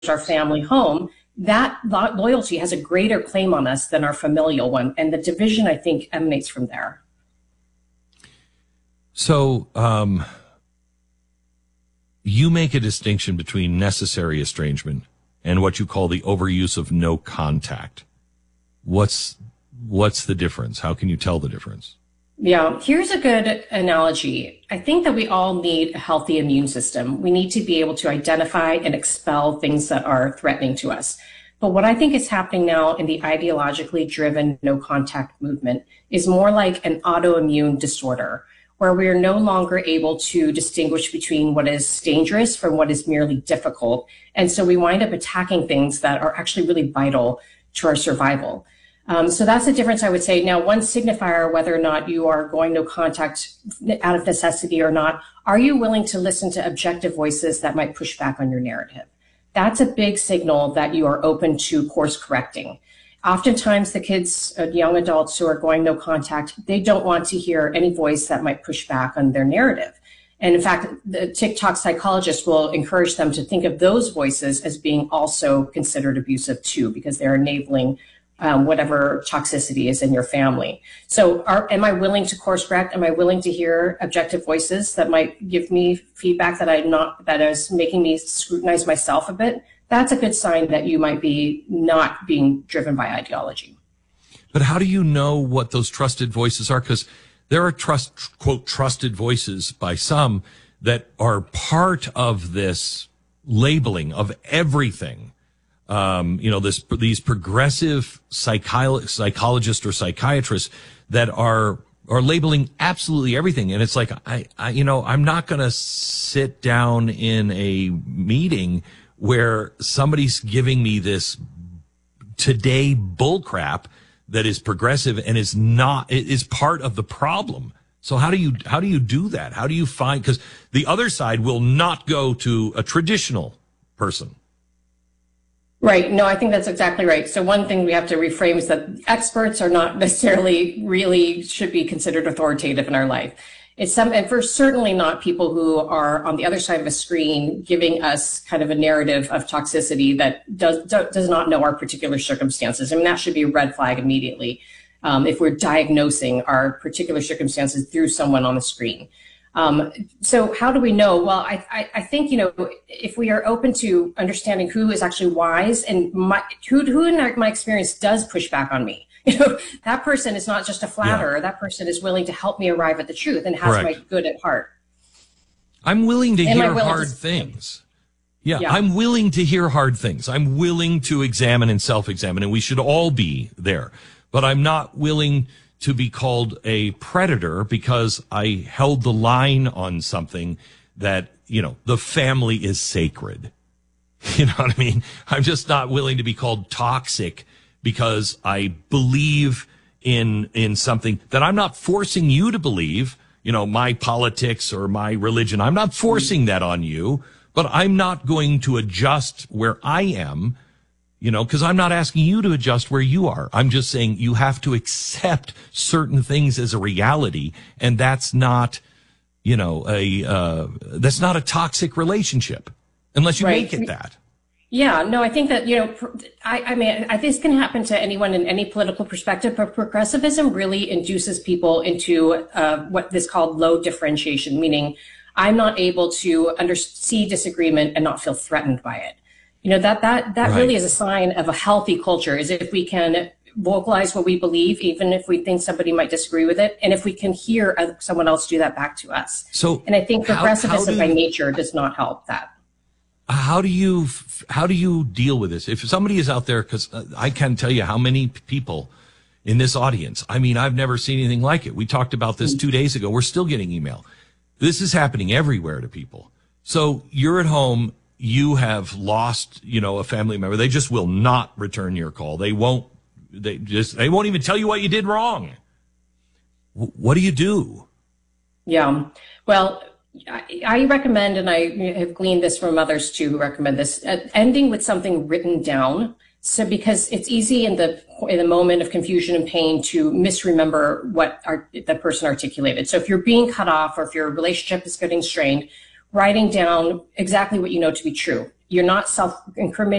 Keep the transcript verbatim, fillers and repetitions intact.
our family home, that lo- loyalty has a greater claim on us than our familial one. And the division, I think, emanates from there. So um, you make a distinction between necessary estrangement and what you call the overuse of no contact. What's what's the difference? How can you tell the difference? Yeah, here's a good analogy. I think that we all need a healthy immune system. We need to be able to identify and expel things that are threatening to us. But what I think is happening now in the ideologically driven no contact movement is more like an autoimmune disorder, where we are no longer able to distinguish between what is dangerous from what is merely difficult. And so we wind up attacking things that are actually really vital to our survival. Um, so that's the difference, I would say. Now, one signifier, whether or not you are going no contact out of necessity or not, are you willing to listen to objective voices that might push back on your narrative? That's a big signal that you are open to course correcting. Oftentimes, the kids, uh, young adults who are going no contact, they don't want to hear any voice that might push back on their narrative. And in fact, the TikTok psychologist will encourage them to think of those voices as being also considered abusive too, because they're enabling um, whatever toxicity is in your family. So are, am I willing to course correct? Am I willing to hear objective voices that might give me feedback that I'm not, that is making me scrutinize myself a bit? That's a good sign that you might be not being driven by ideology. But how do you know what those trusted voices are? Because there are trust, quote, trusted voices by some that are part of this labeling of everything. Um, you know, this, these progressive psycholo- psychologists or psychiatrists that are, are labeling absolutely everything. And it's like, I, I you know, I'm not going to sit down in a meeting where somebody's giving me this today bullcrap that is progressive and is not, is part of the problem. So how do you, how do you do that? How do you find, because the other side will not go to a traditional person. Right. No, I think that's exactly right. So one thing we have to reframe is that experts are not necessarily really should be considered authoritative in our life. It's some, and for certainly not people who are on the other side of a screen giving us kind of a narrative of toxicity that does does not know our particular circumstances. I mean, that should be a red flag immediately um, if we're diagnosing our particular circumstances through someone on the screen. Um, so how do we know? Well, I, I, I think, you know, if we are open to understanding who is actually wise and my, who, who in my experience does push back on me. You know, that person is not just a flatterer. Yeah. That person is willing to help me arrive at the truth and has Correct. My good at heart. I'm willing to Am hear willing hard to... things. Yeah, yeah, I'm willing to hear hard things. I'm willing to examine and self-examine, and we should all be there. But I'm not willing to be called a predator because I held the line on something that, you know, the family is sacred. You know what I mean? I'm just not willing to be called toxic because I believe in, in something that I'm not forcing you to believe, you know, my politics or my religion. I'm not forcing that on you, but I'm not going to adjust where I am, you know, because I'm not asking you to adjust where you are. I'm just saying you have to accept certain things as a reality. And that's not, you know, a, uh, that's not a toxic relationship unless you right. make it that. Yeah, no, I think that, you know, I, I mean, I, this can happen to anyone in any political perspective, but progressivism really induces people into uh, what is called low differentiation, meaning I'm not able to under, see disagreement and not feel threatened by it. You know, that that that right. really is a sign of a healthy culture, is if we can vocalize what we believe, even if we think somebody might disagree with it, and if we can hear someone else do that back to us. So, and I think progressivism how, how do, by nature does not help that. How do you how do you deal with this? If somebody is out there, because I can't tell you how many people in this audience. I mean, I've never seen anything like it. We talked about this two days ago. We're still getting email. This is happening everywhere to people. So you're at home. You have lost, you know, a family member. They just will not return your call. They won't. They just they won't even tell you what you did wrong. W- what do you do? Yeah. Well, I recommend, and I have gleaned this from others too who recommend this, uh, ending with something written down. So because it's easy in the in the moment of confusion and pain to misremember what our, the person articulated. So if you're being cut off or if your relationship is getting strained, writing down exactly what you know to be true. you're not self-incriminating